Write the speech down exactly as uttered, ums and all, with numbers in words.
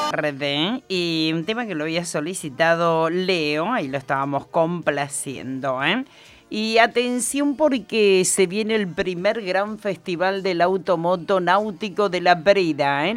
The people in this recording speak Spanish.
tarde y un tema que lo había solicitado Leo, ahí lo estábamos complaciendo, ¿eh? Y atención porque se viene el primer gran festival del automoto náutico de la Breda, ¿eh?